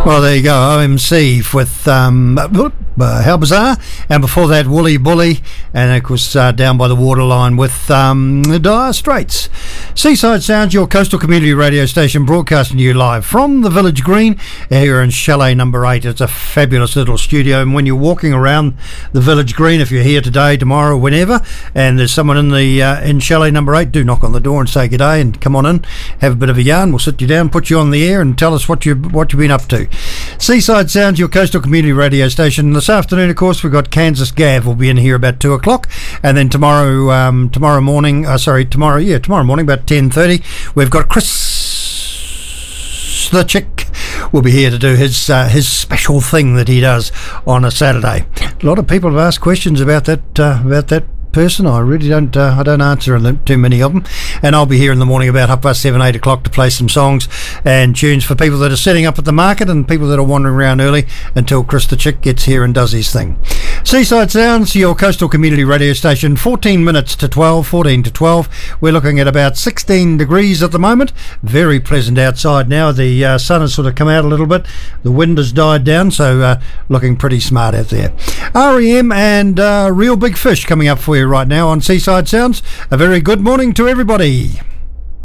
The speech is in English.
Well, there you go, OMC with How Bizarre, and before that Woolly Bully, and of course down by the waterline with the Dire Straits. Seaside Sounds, your coastal community radio station, broadcasting to you live from the Village Green here in Chalet number 8. It's a fabulous little studio, and when you're walking around the Village Green, if you're here today, tomorrow, whenever, and there's someone in the in Chalet number 8, do knock on the door and say good day and come on in, have a bit of a yarn. We'll sit you down, put you on the air, and tell us what you've been up to. Seaside Sounds, your coastal community radio station. This afternoon, of course, we've got Kansas Gav will be in here about 2 o'clock, and then tomorrow morning about 10:30, we've got Chris the Chick will be here to do his special thing that he does on a Saturday. A lot of people have asked questions about that person. I really don't answer too many of them, and I'll be here in the morning about 7:30, 8 o'clock to play some songs and tunes for people that are setting up at the market and people that are wandering around early until Chris the Chick gets here and does his thing. Seaside Sounds, your coastal community radio station, 14 to 12. We're looking at about 16 degrees at the moment. Very pleasant outside now. The sun has sort of come out a little bit. The wind has died down, so looking pretty smart out there. REM and Real Big Fish coming up for you right now on Seaside Sounds. A very good morning to everybody.